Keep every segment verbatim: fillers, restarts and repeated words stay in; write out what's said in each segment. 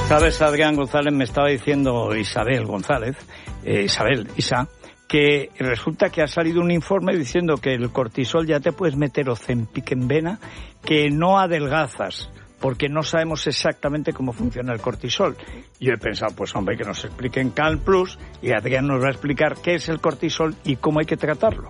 Sabes, Adrián González, me estaba diciendo Isabel González, eh, Isabel, Isa, que resulta que ha salido un informe diciendo que el cortisol ya te puedes meter Ozempic en vena, que no adelgazas, porque no sabemos exactamente cómo funciona el cortisol. Yo he pensado, pues hombre, que nos expliquen Cal Plus, y Adrián nos va a explicar qué es el cortisol y cómo hay que tratarlo.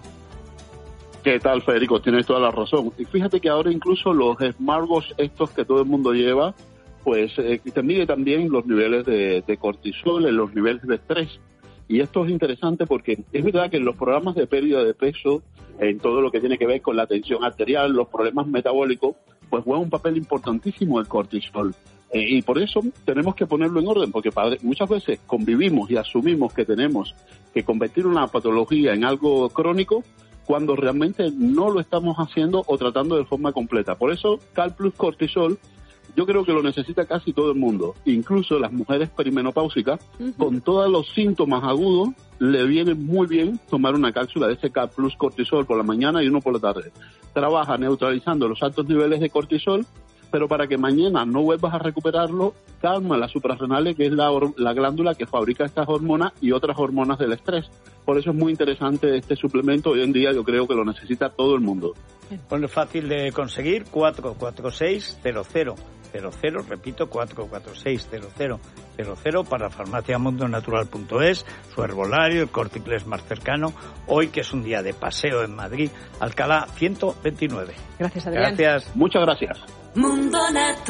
¿Qué tal, Federico? Tienes toda la razón. Y fíjate que ahora incluso los smartwatch estos que todo el mundo lleva, pues eh, te mide también los niveles de, de cortisol, los niveles de estrés. Y esto es interesante porque es verdad que en los programas de pérdida de peso, en todo lo que tiene que ver con la tensión arterial, los problemas metabólicos, pues juega un papel importantísimo el cortisol. Eh, y por eso tenemos que ponerlo en orden, porque padre, muchas veces convivimos y asumimos que tenemos que convertir una patología en algo crónico, cuando realmente no lo estamos haciendo o tratando de forma completa. Por eso, Cal Plus Cortisol, yo creo que lo necesita casi todo el mundo, incluso las mujeres perimenopáusicas, uh-huh. con todos los síntomas agudos, le viene muy bien tomar una cápsula de ese Cal Plus Cortisol por la mañana y uno por la tarde. Trabaja neutralizando los altos niveles de cortisol, pero para que mañana no vuelvas a recuperarlo, calma las suprarrenales, que es la, la glándula que fabrica estas hormonas y otras hormonas del estrés. Por eso es muy interesante este suplemento. Hoy en día yo creo que lo necesita todo el mundo. Bueno, es fácil de conseguir, cuatro cuatro seis cero cero cero cero, repito, cuatro cuatro seis cero cero cero cero para farmacia mundo natural punto es, su herbolario, el Corte Inglés más cercano, hoy que es un día de paseo en Madrid, Alcalá ciento veintinueve. Gracias, Adrián. Gracias. Muchas gracias. Mundo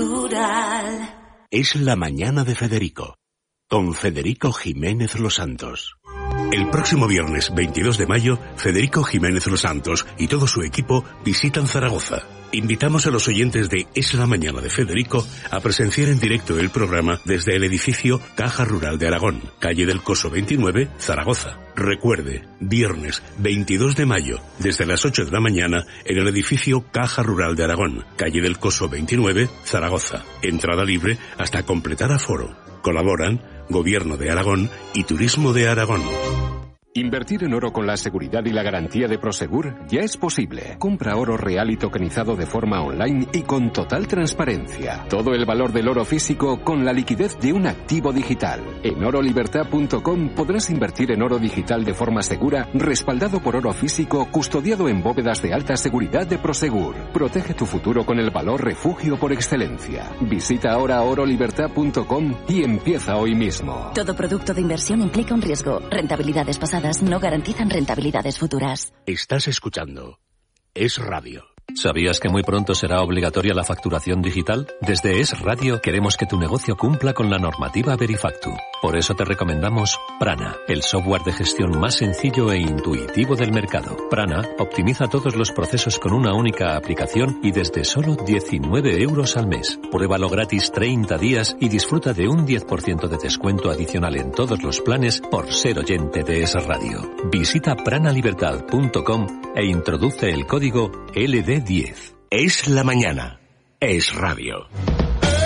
Natural. Es la mañana de Federico, con Federico Jiménez Los Santos. El próximo viernes veintidós de mayo, Federico Jiménez Los Santos y todo su equipo visitan Zaragoza. Invitamos a los oyentes de Es la Mañana de Federico a presenciar en directo el programa desde el edificio Caja Rural de Aragón, calle del Coso veintinueve, Zaragoza. Recuerde, viernes veintidós de mayo, desde las ocho de la mañana, en el edificio Caja Rural de Aragón, calle del Coso veintinueve, Zaragoza. Entrada libre hasta completar aforo. Colaboran Gobierno de Aragón y Turismo de Aragón. Invertir en oro con la seguridad y la garantía de Prosegur ya es posible. Compra oro real y tokenizado de forma online y con total transparencia. Todo el valor del oro físico con la liquidez de un activo digital. En oro libertad punto com podrás invertir en oro digital de forma segura, respaldado por oro físico, custodiado en bóvedas de alta seguridad de Prosegur. Protege tu futuro con el valor refugio por excelencia. Visita ahora oro libertad punto com y empieza hoy mismo. Todo producto de inversión implica un riesgo. Rentabilidades pasadas no garantizan rentabilidades futuras. Estás escuchando Es Radio. ¿Sabías que muy pronto será obligatoria la facturación digital? Desde Es Radio queremos que tu negocio cumpla con la normativa Verifactu. Por eso te recomendamos Prana, el software de gestión más sencillo e intuitivo del mercado. Prana optimiza todos los procesos con una única aplicación y desde solo diecinueve euros al mes. Pruébalo gratis treinta días y disfruta de un diez por ciento de descuento adicional en todos los planes por ser oyente de Es Radio. Visita prana libertad punto com e introduce el código L D diez. Es la mañana. Es Radio.